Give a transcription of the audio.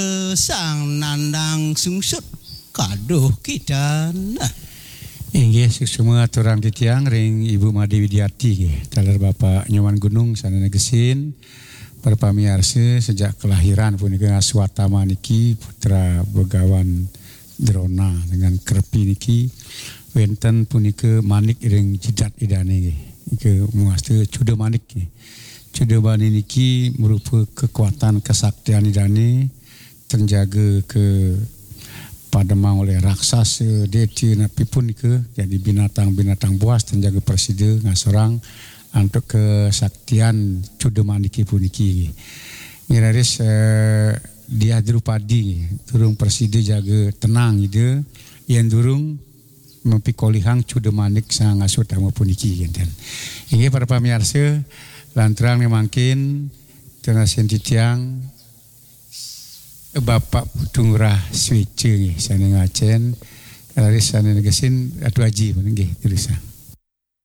sang nandang sungsut kaduh kita nah. Inggih semua turang titiang ring Ibu Made Widiati taler Bapak Nyoman Gunung sanana gesin para pamiarsa sejak kelahiran punika Swatama niki putra Begawan Drona dengan Kerpi niki wenten punika manik ring jidat idane ke muaste Cuda Manik Cuda Manik niki merupakan kekuatan kesaktian idane terjaga ke padamang oleh raksasa deti napi pun ke jadi binatang-binatang buas terjaga persida ngasorang untuk kesaktian Cuda Maniki puniki. Ngiraris dia Drupadi turung persida jaga tenang ide yang durung mempikolihang Cuda Manik sang asuh tamu puniki genten. Ini para pamirsa lantrang mangkin tenasen titiang Bapak Putungrah Swece sana ngacen laris sana negesin atu haji nggih tulisan